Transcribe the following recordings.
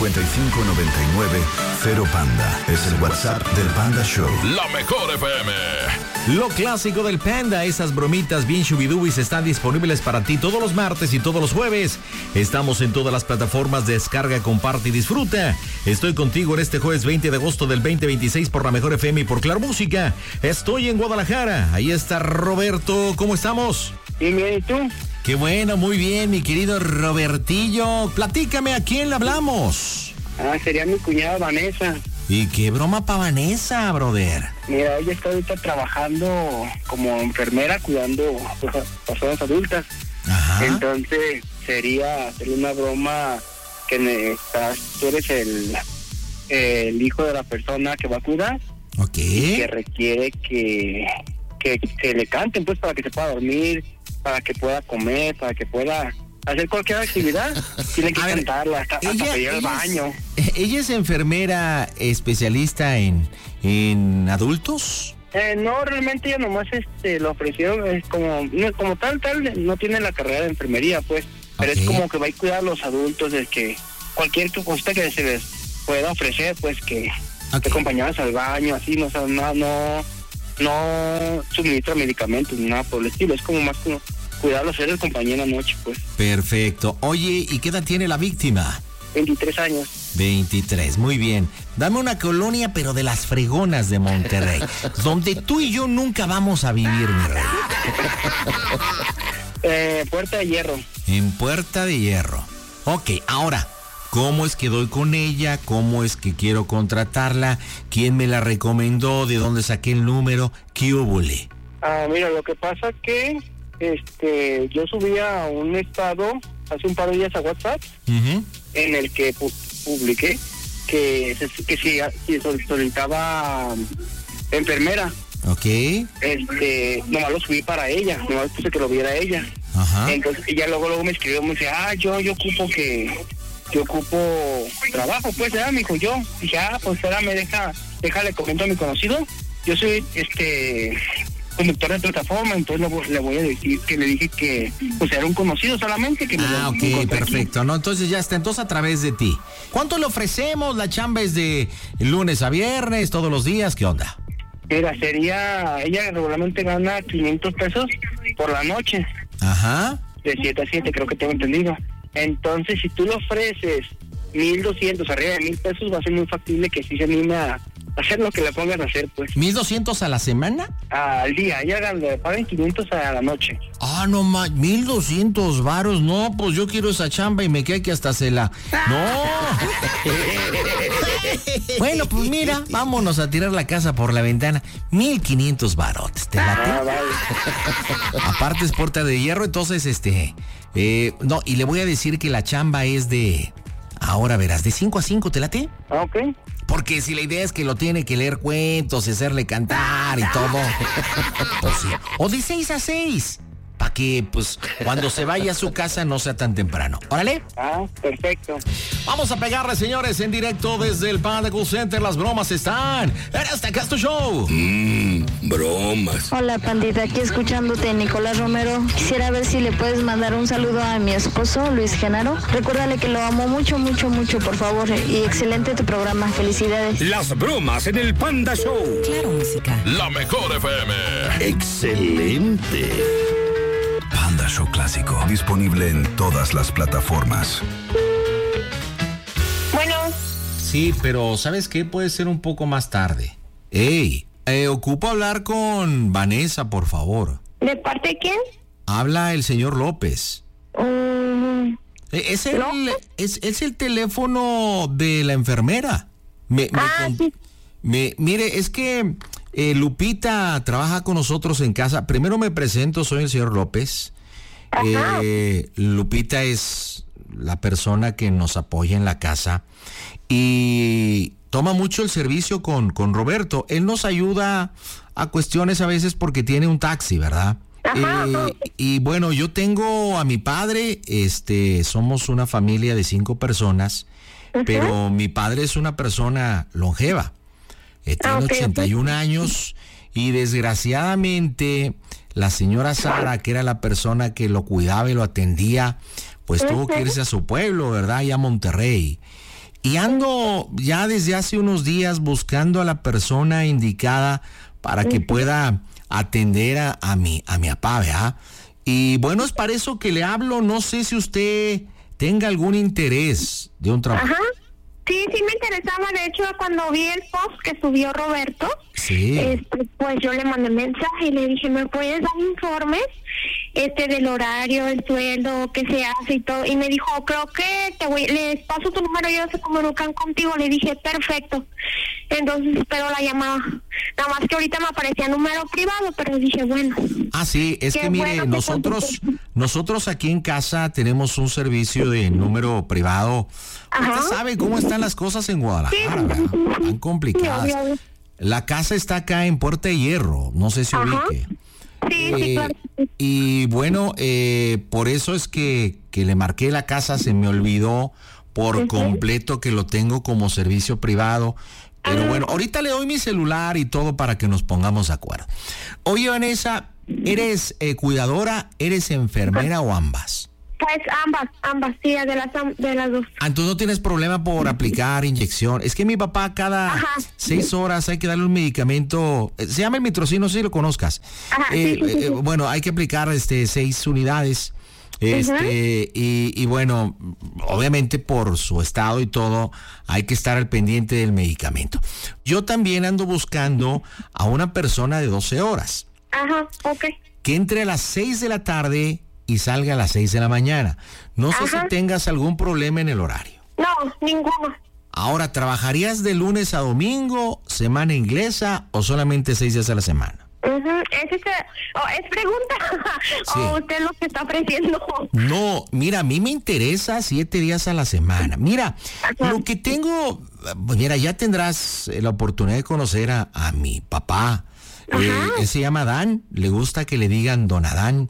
Panda. Es el WhatsApp del Panda Show. La mejor FM. Lo clásico del Panda, esas bromitas bien shubidubis están disponibles para ti todos los martes y todos los jueves. Estamos en todas las plataformas de descarga, comparte y disfruta. Estoy contigo en este jueves 20 de agosto del 2026 por la mejor FM y por Claro Música. Estoy en Guadalajara. Ahí está Roberto. ¿Cómo estamos? Bien, ¿y tú? Qué bueno, muy bien, mi querido Robertillo. Platícame, ¿a quién le hablamos? Sería mi cuñada Vanessa. ¿Y qué broma para Vanessa, brother? Mira, ella está ahorita trabajando como enfermera cuidando pues, a personas adultas. Ajá. Entonces sería hacerle una broma que tú eres el hijo de la persona que va a cuidar. Ok. Y que requiere que le canten pues para que se pueda dormir, para que pueda comer, para que pueda hacer cualquier actividad. Tiene que cantarla hasta pedir al baño. ¿Ella es enfermera especialista en adultos? No, realmente ella nomás lo ofrecieron, es como tal, no tiene la carrera de enfermería, pues, pero es como que va a cuidar a los adultos, de que cualquier cosa que se les pueda ofrecer, pues, que acompañadas al baño, así, no suministra medicamentos ni nada por el estilo, es como más como cuidarlo, ser el compañero anoche, pues. Perfecto. Oye, ¿y qué edad tiene la víctima? 23 años. 23, muy bien. Dame una colonia, pero de las fregonas de Monterrey, donde tú y yo nunca vamos a vivir, mi rey. Puerta de Hierro. En Puerta de Hierro. Ok, ahora, ¿cómo es que doy con ella? ¿Cómo es que quiero contratarla? ¿Quién me la recomendó? ¿De dónde saqué el número? ¿Qué húbole? Mira, lo que pasa que yo subía un estado hace un par de días a WhatsApp, en el que publiqué que si solicitaba enfermera. Ok. Nomás lo subí para ella, nomás puse que lo viera ella. Ajá. Entonces ella luego me escribió, me dice, yo ocupo trabajo, pues, me dijo yo. Dije, pues, déjale comento a mi conocido. Yo soy, conductor de plataforma, entonces le voy a decir que le dije que pues era un conocido solamente que ok, perfecto, aquí. No, entonces ya está, entonces a través de ti. ¿Cuánto le ofrecemos? La chamba es de lunes a viernes, todos los días, ¿qué onda? Mira, ella regularmente gana 500 pesos por la noche. Ajá. De 7 a 7, creo que tengo entendido. Entonces, si tú le ofreces 1,200, arriba de 1,000 pesos, va a ser muy factible que sí se anime a hacer lo que le pongan a hacer, pues. ¿1,200 a la semana? Al día, ya le pagan 500 a la noche. No más, 1,200 varos, no, pues yo quiero esa chamba y me queda que hasta se la... ¡No! Bueno, pues mira, vámonos a tirar la casa por la ventana. 1,500 varotes, ¿te late? Vale. Aparte es Puerta de Hierro, entonces, no, y le voy a decir que la chamba es de... Ahora verás, de 5 a 5, ¿te late? Ok. Porque si la idea es que lo tiene que leer cuentos y hacerle cantar y todo, pues sí. O de 6 a 6, para que, pues, cuando se vaya a su casa no sea tan temprano. Órale. Perfecto. Vamos a pegarle, señores, en directo desde el Panda Cool Center. Las bromas están en este Casto Show. Bromas. Hola, pandita, aquí escuchándote, Nicolás Romero. Quisiera ver si le puedes mandar un saludo a mi esposo, Luis Genaro. Recuérdale que lo amo mucho, mucho, mucho, por favor. Y excelente tu programa. Felicidades. Las bromas en el Panda Show. Claro Música. La mejor FM. Excelente. Panda Show Clásico. Disponible en todas las plataformas. Bueno. Sí, pero ¿sabes qué? Puede ser un poco más tarde. Ocupo hablar con Vanessa, por favor. ¿De parte de quién? Habla el señor López. Es el teléfono de la enfermera. Sí. Mire, es que Lupita trabaja con nosotros en casa. Primero me presento, soy el señor López. Lupita es la persona que nos apoya en la casa y toma mucho el servicio con Roberto. Él nos ayuda a cuestiones a veces porque tiene un taxi, ¿verdad? Y bueno, yo tengo a mi padre, somos una familia de 5 personas, pero mi padre es una persona longeva, tiene 81 años y desgraciadamente la señora Sara, que era la persona que lo cuidaba y lo atendía, pues tuvo que irse a su pueblo, ¿verdad? Allá a Monterrey. Y ando ya desde hace unos días buscando a la persona indicada para que pueda atender a mi papá, ¿verdad? Y bueno, es para eso que le hablo. No sé si usted tenga algún interés de un trabajo. Ajá. Sí, me interesaba. De hecho, cuando vi el post que subió Roberto, sí, pues yo le mandé mensaje y le dije, ¿me puedes dar informes del horario, el sueldo, qué se hace y todo? Y me dijo, creo que les paso tu número, ellos se comunican contigo. Le dije, perfecto. Entonces espero la llamada. Nada más que ahorita me aparecía número privado, pero dije, bueno. Ah, sí, es que mire, nosotros aquí en casa tenemos un servicio de número privado. Usted sabe cómo están las cosas en Guadalajara, ¿verdad? Tan complicadas. La casa está acá en Puerta de Hierro, no sé si ubique. Sí, claro. Y bueno, por eso es que le marqué la casa, se me olvidó por completo que lo tengo como servicio privado. Pero bueno, ahorita le doy mi celular y todo para que nos pongamos de acuerdo. Oye, Vanessa, ¿eres cuidadora, eres enfermera o ambas? Pues ambas, sí, de las dos. Ah, entonces no tienes problema por aplicar inyección. Es que mi papá cada 6 horas hay que darle un medicamento, se llama el Mitrocin, no sé si lo conozcas. Sí. Bueno, hay que aplicar 6 unidades. Y bueno, obviamente por su estado y todo, hay que estar al pendiente del medicamento. Yo también ando buscando a una persona de 12 horas. Ajá, ok. Que entre a las 6 de la tarde y salga a las 6 de la mañana. No sé si tengas algún problema en el horario. No, ninguno. Ahora, ¿trabajarías de lunes a domingo, semana inglesa o solamente 6 días a la semana? ¿Es pregunta? Sí. ¿O usted lo que está ofreciendo? No, mira, a mí me interesa 7 días a la semana. Mira, lo que tengo, mira, ya tendrás la oportunidad de conocer a mi papá. Él se llama Adán, le gusta que le digan Don Adán.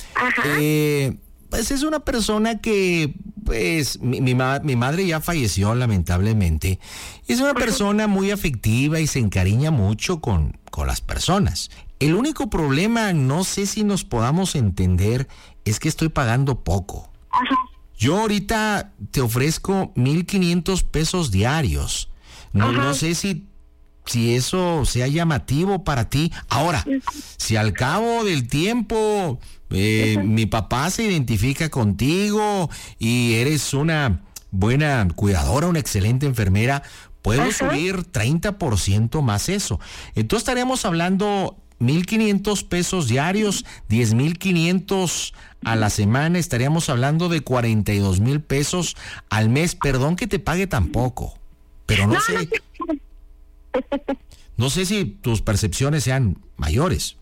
Pues es una persona que, pues, mi madre ya falleció lamentablemente. Es una persona muy afectiva y se encariña mucho con las personas. El único problema, no sé si nos podamos entender, es que estoy pagando poco. Yo ahorita te ofrezco 1,500 pesos diarios. No sé si eso sea llamativo para ti. Ahora, si al cabo del tiempo mi papá se identifica contigo y eres una buena cuidadora, una excelente enfermera, puedo subir 30% más eso. Entonces estaríamos hablando 1,500 pesos diarios, 10,500 a la semana, estaríamos hablando de 42,000 pesos al mes. Perdón que te pague tan poco, pero no sé. No sé si tus percepciones sean mayores.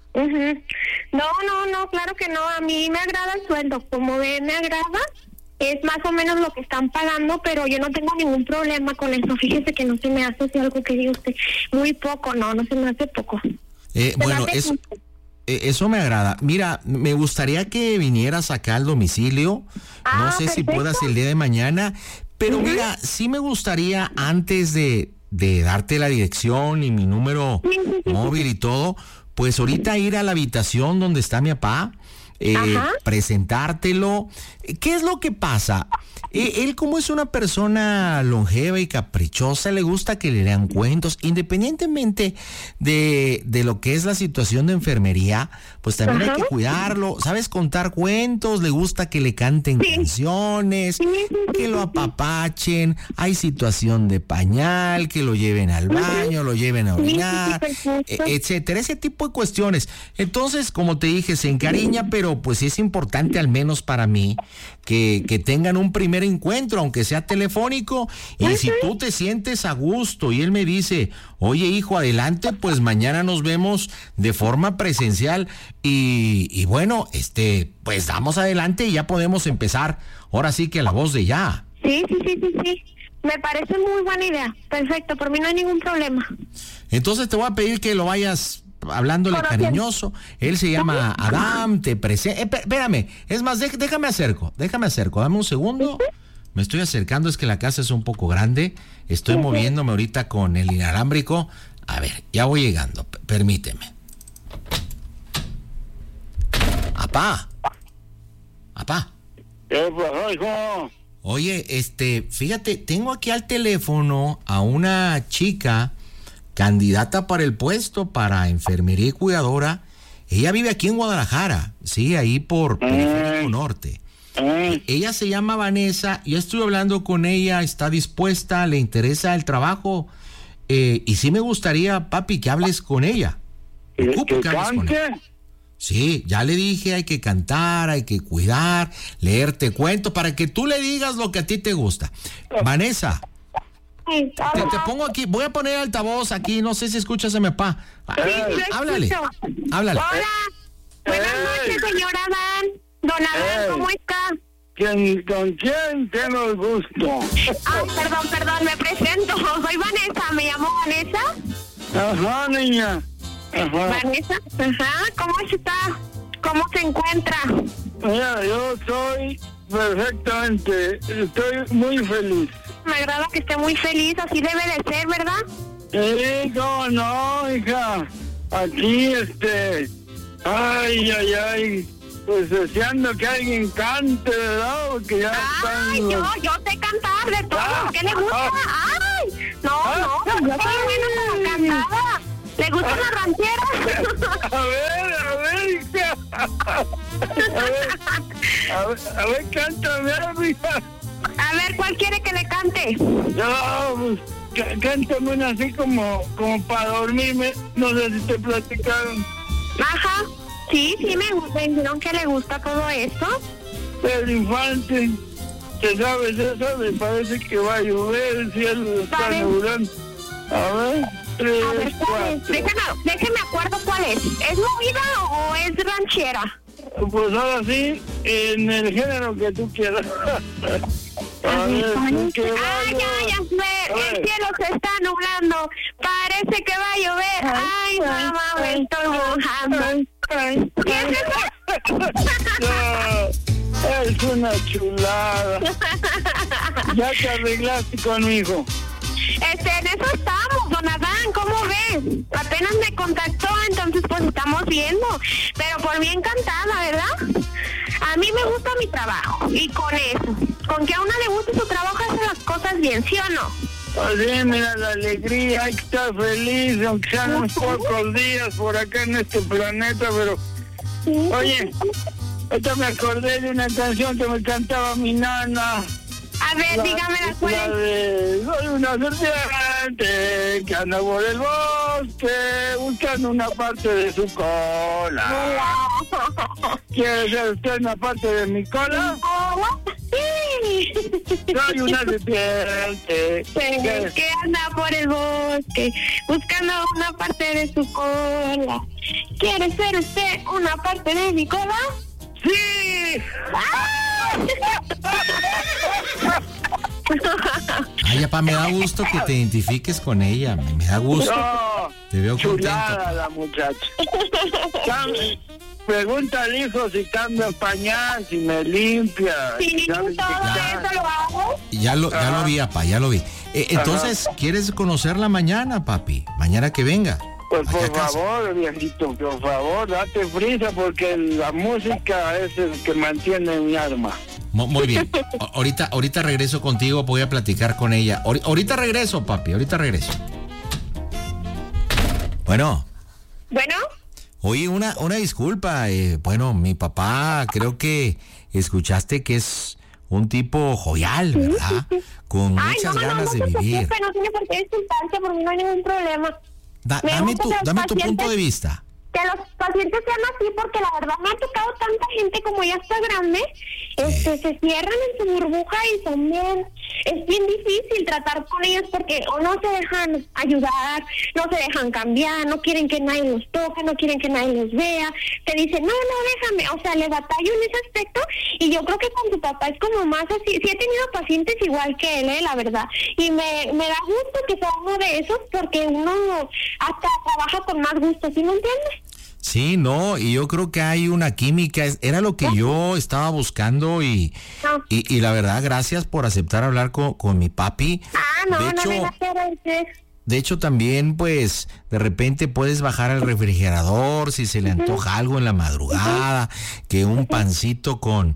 No, claro que no. A mí me agrada el sueldo. Como ve, me agrada. Es más o menos lo que están pagando, pero yo no tengo ningún problema con eso. Fíjese que no se me hace algo que diga usted muy poco. No se me hace poco. Bueno, eso me agrada. Mira, me gustaría que vinieras acá al domicilio. No sé si puedas el día de mañana, pero mira, sí me gustaría antes de darte la dirección y mi número móvil y todo, pues ahorita ir a la habitación donde está mi papá, presentártelo. ¿Qué es lo que pasa? Él, como es una persona longeva y caprichosa, le gusta que le lean cuentos, independientemente de lo que es la situación de enfermería, pues también hay que cuidarlo. ¿Sabes contar cuentos? Le gusta que le canten canciones, que lo apapachen, hay situación de pañal, que lo lleven al baño, lo lleven a orinar, etcétera, ese tipo de cuestiones. Entonces, como te dije, se encariña, pero pues es importante, al menos para mí, que tengan un primer encuentro, aunque sea telefónico, y si tú te sientes a gusto y él me dice, oye hijo, adelante, pues mañana nos vemos de forma presencial y bueno, pues damos adelante y ya podemos empezar, ahora sí que a la voz de ya. Sí, me parece muy buena idea, perfecto, por mí no hay ningún problema. Entonces te voy a pedir que lo vayas hablándole cariñoso. Él se llama Adam, te presenta. Espérame, es más, déjame acerco, dame un segundo. Me estoy acercando, es que la casa es un poco grande. Estoy moviéndome ahorita con el inalámbrico. A ver, ya voy llegando, permíteme. Apá. ¿Qué pasó, hijo? Oye, fíjate, tengo aquí al teléfono a una chica candidata para el puesto para enfermería y cuidadora. Ella vive aquí en Guadalajara, sí, ahí por Periférico Norte. Ella se llama Vanessa, yo estoy hablando con ella, está dispuesta, le interesa el trabajo, y sí me gustaría, papi, que hables con ella. ¿Que hables con cante? ella. Sí, ya le dije, hay que cantar, hay que cuidar, leerte cuentos, para que tú le digas lo que a ti te gusta. Vanessa, te pongo aquí, voy a poner altavoz aquí, no sé si escuchas a mi papá. Háblale. Hola, buenas noches, señor Adán. Don Adán, ¿cómo está? ¿Con quién tengo el gusto? Perdón, me presento. Soy Vanessa, ¿me llamo Vanessa? Ajá, niña. Ajá. Vanessa, ¿cómo está? ¿Cómo se encuentra? Mira, yo estoy perfectamente, estoy muy feliz. Me agrada que esté muy feliz, así debe de ser, ¿verdad? Sí, cómo no, hija. Aquí, ay, pues deseando que alguien cante, ¿verdad? Porque ya están... yo sé cantar de todo. ¿Qué le gusta? No, yo soy buena como cantada. ¿Le gustan las rancheras? A ver, hija. A ver, cántame, hija. A ver, ¿cuál quiere que le cante? No, pues, cántame una así como para dormirme. No sé si te platicaron. Ajá, sí, me dijeron que le gusta todo esto. Pedro Infante, ¿te sabes eso? Me parece que va a llover, el cielo está nublado. A ver, 3, 4. Déjeme acuerdo cuál es. ¿Es movida o es ranchera? Pues ahora sí, en el género que tú quieras. A ver, ya sé. El cielo se está nublando. Parece que va a llover. Ay, mamá, me estoy mojando. ¿Qué es eso? Es una chulada. Ya te arreglaste conmigo. En eso estamos, don Adán, ¿cómo ves? Apenas me contactó, entonces pues estamos viendo. Pero por mí encantada, ¿verdad? A mí me gusta mi trabajo, y con eso. Con que a una le guste su trabajo, hace las cosas bien, ¿sí o no? Así, mira, la alegría, hay que estar feliz, aunque sean unos pocos días por acá en este planeta, pero... Oye, ahorita me acordé de una canción que me cantaba mi nana. A ver, dígamela, ¿cuál es? Soy una serpiente que anda por el bosque buscando una parte de su cola. ¿Quiere ser usted una parte de mi cola? Sí. Soy una serpiente que anda por el bosque buscando una parte de su cola. ¿Quiere ser usted una parte de mi cola? ¡Sí! Ay, papá, me da gusto que te identifiques con ella, me da gusto. No, te veo chulada contento. la muchacha. Pregunta al hijo si cambia el pañal, si me limpia. Sí, todo eso lo hago. Ya lo vi, papá, ya lo vi. Entonces, ¿quieres conocerla mañana, papi? Mañana que venga. Pues por favor, viejito, por favor, date prisa porque la música es el que mantiene mi alma. Muy bien. Ahorita regreso contigo, voy a platicar con ella. Ahorita regreso, papi, ahorita regreso. Bueno. ¿Bueno? Oye, una disculpa. Bueno, mi papá, creo que escuchaste que es un tipo jovial, ¿verdad? Con muchas ganas de vivir. No tiene por qué disculparse, por mí no hay ningún problema. Dame tu punto de vista. Que los pacientes sean así, porque la verdad me ha tocado tanta gente como ya está grande, se cierran en su burbuja y también es bien difícil tratar con ellos porque o no se dejan ayudar, no se dejan cambiar, no quieren que nadie los toque, no quieren que nadie los vea, te dicen, no, déjame, o sea, le batallo en ese aspecto y yo creo que con tu papá es como más así. Sí he tenido pacientes igual que él, la verdad, y me da gusto que sea uno de esos porque uno hasta trabaja con más gusto, ¿sí me entiendes? Sí, no, y yo creo que hay una química, era lo que yo estaba buscando y la verdad, gracias por aceptar hablar con mi papi. No, de hecho, no me De hecho, también, pues, de repente puedes bajar al refrigerador si se le antoja algo en la madrugada, que un pancito con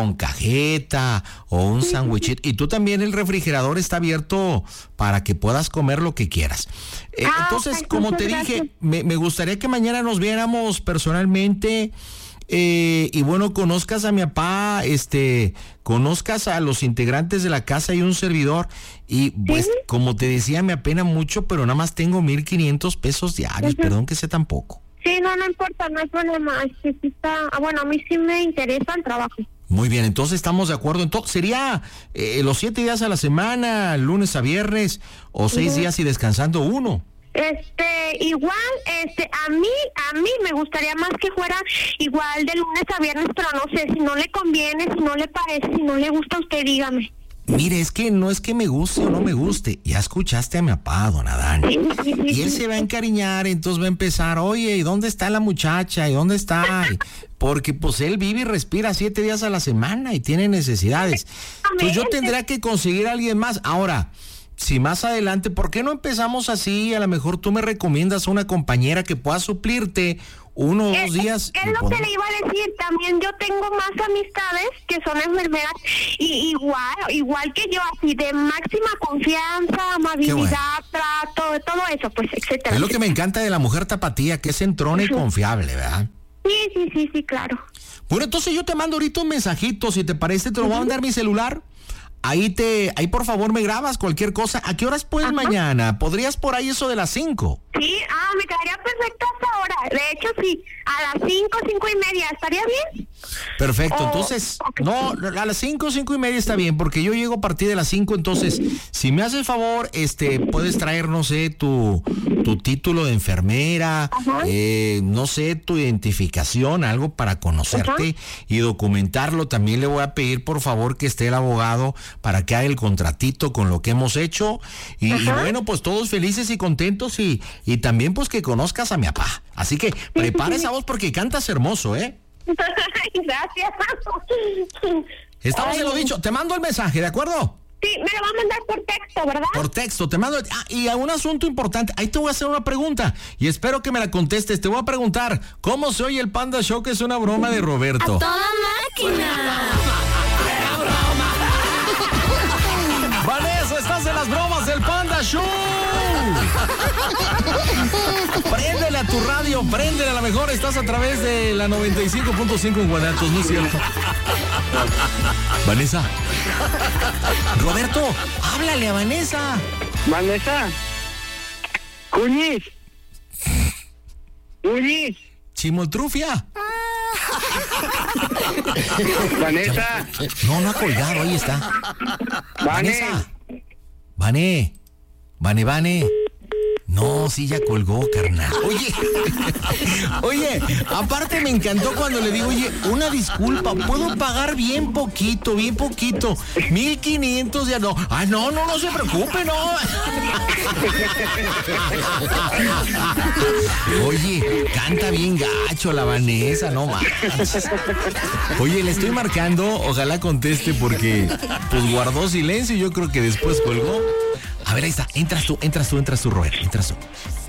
cajeta o un sándwichito. Y tú también, el refrigerador está abierto para que puedas comer lo que quieras. Entonces, como te dije, me gustaría que mañana nos viéramos personalmente. Y bueno, conozcas a mi papá, conozcas a los integrantes de la casa y un servidor. Y pues, como te decía, me apena mucho, pero nada más tengo 1,500 pesos diarios. Perdón que sea tan poco. Sí, no importa, no hay problema. Sí está, bueno, a mí sí me interesa el trabajo. Muy bien, entonces estamos de acuerdo. Entonces, ¿sería los 7 días a la semana, lunes a viernes, o 6 días y descansando uno? Igual, a mí me gustaría más que fuera igual de lunes a viernes, pero no sé, si no le conviene, si no le parece, si no le gusta a usted, dígame. Mire, es que no es que me guste o no me guste. Ya escuchaste a mi papá, don Adán. Y él se va a encariñar, entonces va a empezar, oye, ¿y dónde está la muchacha? ¿Y dónde está? Porque pues él vive y respira 7 días a la semana y tiene necesidades. Pues yo tendría que conseguir a alguien más. Ahora, si más adelante, ¿por qué no empezamos así? A lo mejor tú me recomiendas a una compañera que pueda suplirte 1 o 2 días. Es lo que le iba a decir. También yo tengo más amistades que son enfermeras y igual que yo, así de máxima confianza, amabilidad, trato, todo eso, pues, etcétera. Es lo que me encanta de la mujer tapatía, que es entrona y confiable, ¿verdad? Sí, claro. Bueno, entonces yo te mando ahorita un mensajito, si te parece, te lo voy a mandar mi celular. Ahí por favor me grabas cualquier cosa. ¿A qué horas puedes mañana? ¿Podrías por ahí eso de las 5? Sí, me quedaría perfecto hasta ahora. De hecho, sí, a las 5, 5:30, ¿estaría bien? Perfecto, entonces, no, a las 5, 5:30 está bien, porque yo llego a partir de las 5, entonces, si me haces favor, puedes traer, no sé, tu título de enfermera, no sé, tu identificación, algo para conocerte y documentarlo. También le voy a pedir, por favor, que esté el abogado para que haga el contratito con lo que hemos hecho. Y bueno, pues todos felices y contentos y también pues que conozcas a mi papá. Así que prepara esa voz porque cantas hermoso, ¿eh? Gracias. Estamos en lo dicho. Te mando el mensaje, ¿de acuerdo? Sí, me lo va a mandar por texto, ¿verdad? Por texto, te mando. Y a un asunto importante. Ahí te voy a hacer una pregunta y espero que me la contestes. Te voy a preguntar, ¿cómo se oye el Panda Show? Que es una broma de Roberto. ¡A toda máquina! Vanessa, estás en las bromas del Panda Show. Préndele a tu radio, préndele, a lo mejor estás a través de la 95.5 en Guanatos, ¿no es cierto? Vanessa. Roberto, háblale a Vanessa. Vanessa. Cuñiz. Chimoltrufia. Vanessa. No ha colgado, ahí está. Vanessa. Vane. No, sí, ya colgó, carnal. Oye, aparte me encantó cuando le digo, oye, una disculpa, puedo pagar bien poquito, 1,500 ya no. No se preocupe, no. Oye, canta bien gacho la Vanessa, no manches. Oye, le estoy marcando, ojalá conteste porque pues guardó silencio y yo creo que después colgó. A ver, ahí está, entras tú, Robert, entras tú.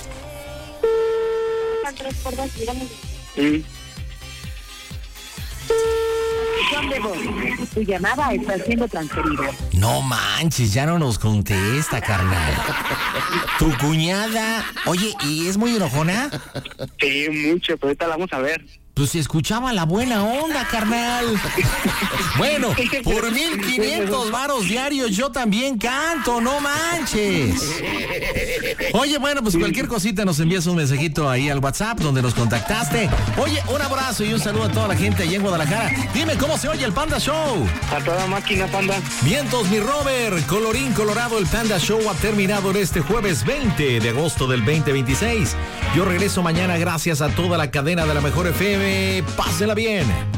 Tu llamada está siendo transferida. No manches, ya no nos contesta, carnal. Tu cuñada, oye, ¿y es muy enojona? Sí, mucho, pero ahorita la vamos a ver. Pues si escuchaba la buena onda, carnal. Bueno, por 1,500 varos diarios yo también canto, no manches. Oye, bueno, pues cualquier cosita nos envías un mensajito ahí al WhatsApp donde nos contactaste. Oye, un abrazo y un saludo a toda la gente allá en Guadalajara. Dime, ¿cómo se oye el Panda Show? A toda máquina, Panda. Vientos, mi Robert. Colorín colorado, el Panda Show ha terminado en este jueves 20 de agosto del 2026. Yo regreso mañana gracias a toda la cadena de la Mejor FM. Pásela bien.